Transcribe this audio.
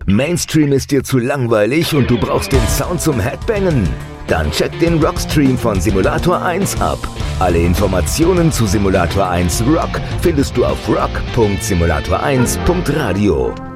Mainstream ist dir zu langweilig und du brauchst den Sound zum Headbangen? Dann check den Rockstream von Simulator 1 ab. Alle Informationen zu Simulator 1 Rock findest du auf rock.simulator1.radio.